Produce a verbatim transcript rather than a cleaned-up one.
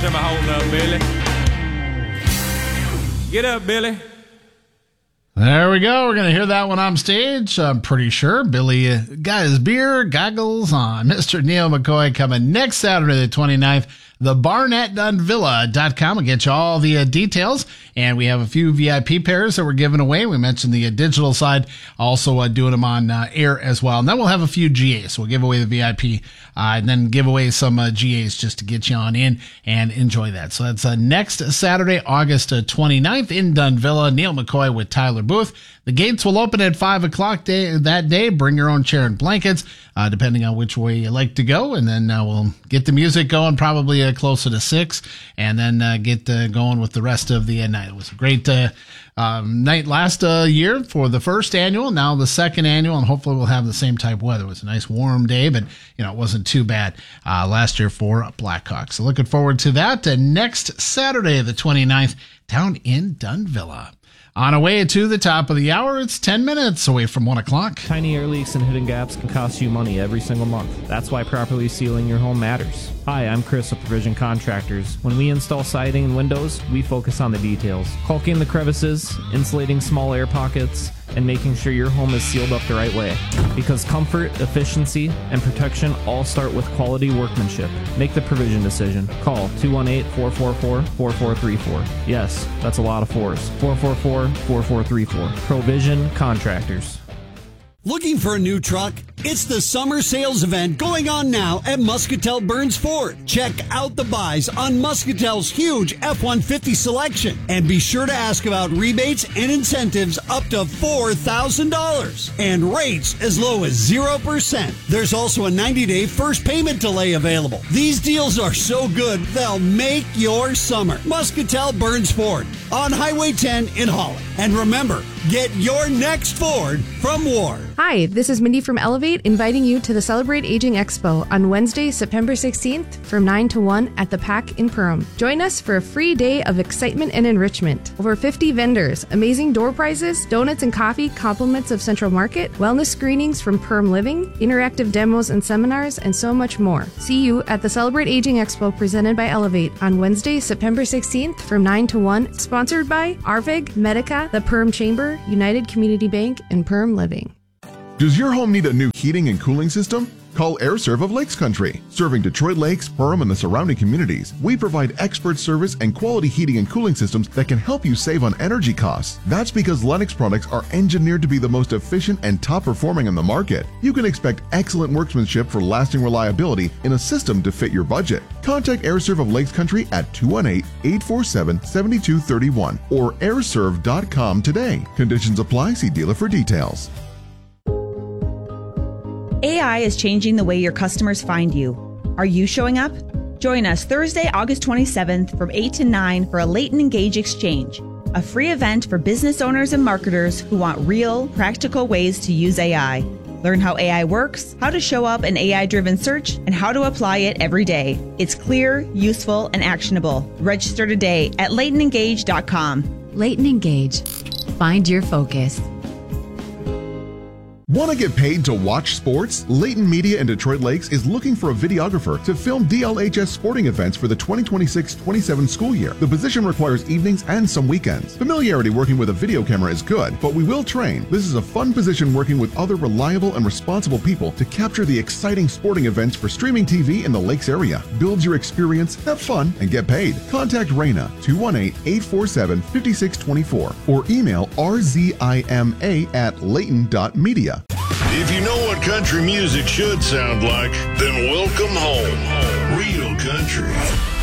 to my hold up, Billy. Get up, Billy. There we go. We're going to hear that one on stage. I'm pretty sure Billy got his beer goggles on. Mister Neil McCoy coming next Saturday, the twenty-ninth. The barnett dun villa dot com will get you all the uh, details. And we have a few V I P pairs that we're giving away. We mentioned the uh, digital side, also uh, doing them on uh, air as well. And then we'll have a few G As. We'll give away the V I P uh, and then give away some uh, G As just to get you on in and enjoy that. So that's uh, next Saturday, August uh, twenty-ninth in Dunvilla. Neil McCoy with Tyler Booth. The gates will open at five o'clock day, that day. Bring your own chair and blankets, uh, depending on which way you like to go. And then uh, we'll get the music going probably uh, closer to six, and then uh, get uh, going with the rest of the uh, night. It was a great uh, um, night last uh, year for the first annual, now the second annual, and hopefully we'll have the same type of weather. It was a nice warm day, but you know it wasn't too bad uh, last year for Blackhawks. So looking forward to that uh, next Saturday, the twenty-ninth, down in Dunvilla. On our way to the top of the hour, it's ten minutes away from one o'clock. Tiny air leaks and hidden gaps can cost you money every single month. That's why properly sealing your home matters. Hi, I'm Chris of Provision Contractors. When we install siding and windows, we focus on the details. Caulking the crevices, insulating small air pockets, and making sure your home is sealed up the right way. Because comfort, efficiency, and protection all start with quality workmanship. Make the Provision decision. Call two one eight, four four four, four four three four. Yes, that's a lot of fours. four four four, four four three four. Provision Contractors. Looking for a new truck? It's the summer sales event going on now at Muscatel Burns Ford. Check out the buys on Muscatel's huge F one fifty selection. And be sure to ask about rebates and incentives up to four thousand dollars. And rates as low as zero percent. There's also a ninety-day first payment delay available. These deals are so good, they'll make your summer. Muscatel Burns Ford on Highway ten in Holland. And remember, get your next Ford from Ward. Hi, this is Mindy from Elevate, inviting you to the Celebrate Aging Expo on Wednesday, September sixteenth from nine to one at the P A C in Perham. Join us for a free day of excitement and enrichment. Over fifty vendors, amazing door prizes, donuts and coffee, compliments of Central Market, wellness screenings from Perham Living, interactive demos and seminars, and so much more. See you at the Celebrate Aging Expo presented by Elevate on Wednesday, September sixteenth from nine to one, sponsored by Arvig, Medica, the Perham Chamber, United Community Bank, and Perham Living. Does your home need a new heating and cooling system? Call AirServe of Lakes Country. Serving Detroit Lakes, Perham, and the surrounding communities, we provide expert service and quality heating and cooling systems that can help you save on energy costs. That's because Lennox products are engineered to be the most efficient and top performing in the market. You can expect excellent workmanship for lasting reliability in a system to fit your budget. Contact AirServe of Lakes Country at two one eight, eight four seven, seven two three one or airserve dot com today. Conditions apply. See dealer for details. A I is changing the way your customers find you. Are you showing up? Join us Thursday, August twenty-seventh from eight to nine for a Leighton Engage Exchange, a free event for business owners and marketers who want real, practical ways to use A I. Learn how A I works, how to show up an A I-driven search, and how to apply it every day. It's clear, useful, and actionable. Register today at leighton engage dot com. Leighton Engage. Find your focus. Want to get paid to watch sports? Leighton Media in Detroit Lakes is looking for a videographer to film D L H S sporting events for the twenty twenty-six twenty-seven school year. The position requires evenings and some weekends. Familiarity working with a video camera is good, but we will train. This is a fun position working with other reliable and responsible people to capture the exciting sporting events for streaming T V in the Lakes area. Build your experience, have fun, and get paid. Contact Raina, two one eight, eight four seven, five six two four or email r z i m a at leighton dot media. If you know what country music should sound like, then welcome home. Real country.